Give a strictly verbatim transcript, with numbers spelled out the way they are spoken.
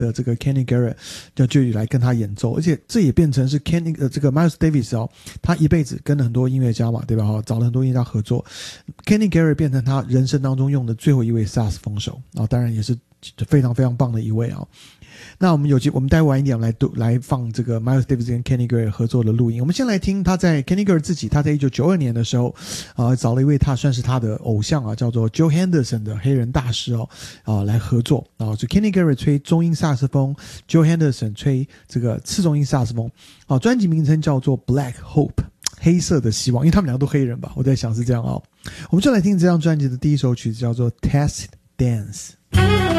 的这个 Kenny Garrett 就就来跟他演奏，而且这也变成是 Kenny 呃这个 Miles Davis 哦，他一辈子跟了很多音乐家嘛，对吧？哈，找了很多音乐家合作 ，Kenny Garrett 变成他人生当中用的最后一位萨克斯风手啊，当然也是非常非常棒的一位啊。那我们有机，我们待晚一点来读来放这个 Miles Davis 跟 Kenny Garrett 合作的录音。我们先来听他在 Kenny Garrett 自己，他在一九九二年的时候啊、呃，找了一位他算是他的偶像啊，叫做 Joe Henderson 的黑人大师哦啊、呃、来合作啊，就 Kenny Garrett 吹中音萨克斯风 ，Joe Henderson 吹这个次中音萨克斯风啊。专辑名称叫做 Black Hope 黑色的希望，因为他们两个都黑人吧，我在想是这样啊。我们就来听这张专辑的第一首曲子叫做 Test Dance。